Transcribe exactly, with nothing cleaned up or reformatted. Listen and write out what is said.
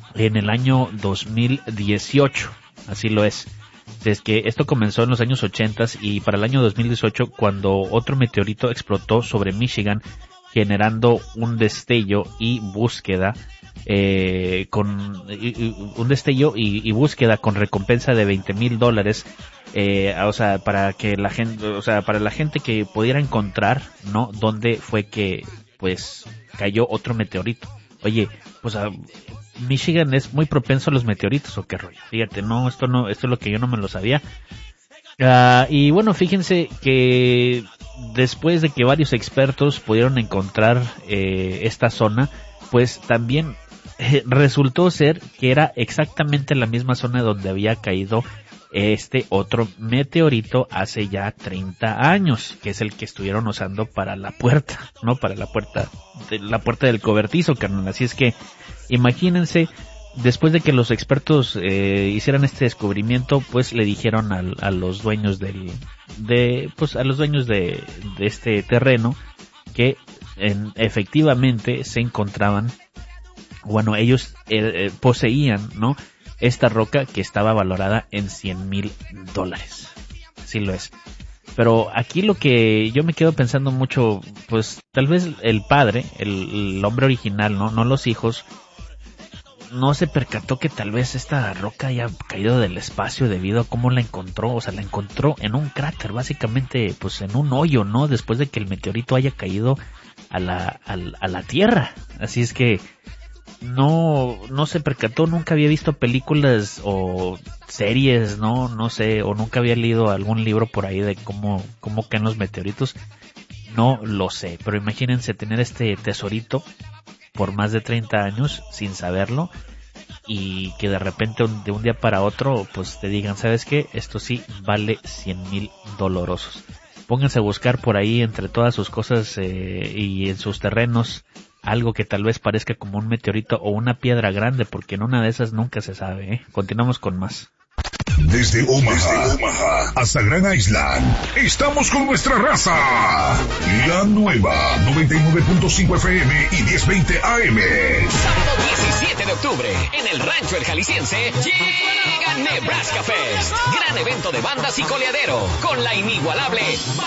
en el año dos mil dieciocho, así lo es. Es que esto comenzó en los años ochenta y para el año dos mil dieciocho, cuando otro meteorito explotó sobre Michigan, generando un destello y búsqueda eh, con y, y, un destello y, y búsqueda con recompensa de veinte mil dólares, eh, o sea, para que la gente, o sea, para la gente que pudiera encontrar, ¿no? Dónde fue que, pues, cayó otro meteorito. Oye, pues a Michigan es muy propenso a los meteoritos, ¿o qué rollo? Fíjate, no, esto no, esto es lo que yo no me lo sabía. Uh, y bueno, fíjense que después de que varios expertos pudieron encontrar eh, esta zona, pues también eh, resultó ser que era exactamente la misma zona donde había caído este otro meteorito hace ya treinta años, que es el que estuvieron usando para la puerta, ¿no? Para la puerta, de, la puerta del cobertizo, carnal. Así es que, imagínense, después de que los expertos eh, hicieran este descubrimiento, pues le dijeron al, a los dueños del, de, pues a los dueños de, de este terreno que en, efectivamente se encontraban, bueno, ellos eh, eh, poseían, ¿no? Esta roca que estaba valorada en cien mil dólares. Así lo es. Pero aquí lo que yo me quedo pensando mucho, pues tal vez el padre, el, el hombre original, ¿no? No los hijos, no se percató que tal vez esta roca haya caído del espacio debido a cómo la encontró. O sea, la encontró en un cráter, básicamente, pues en un hoyo, ¿no? Después de que el meteorito haya caído a la, a, a la Tierra. Así es que no, no se percató, nunca había visto películas o series, no, no sé, o nunca había leído algún libro por ahí de cómo, cómo caen los meteoritos. No lo sé, pero imagínense tener este tesorito por más de treinta años sin saberlo y que de repente un, de un día para otro pues te digan, ¿sabes qué? Esto sí vale cien mil dolorosos. Pónganse a buscar por ahí entre todas sus cosas eh, y en sus terrenos algo que tal vez parezca como un meteorito o una piedra grande, porque en una de esas nunca se sabe, ¿eh? Continuamos con más. Desde Omaha, Desde Omaha hasta Grand Island, estamos con nuestra raza. La nueva noventa y nueve punto cinco F M y diez veinte A M. Sábado diecisiete de octubre, en el Rancho El Jalisciense, llega Nebraska Fest. Gran evento de bandas y coleadero, con la inigualable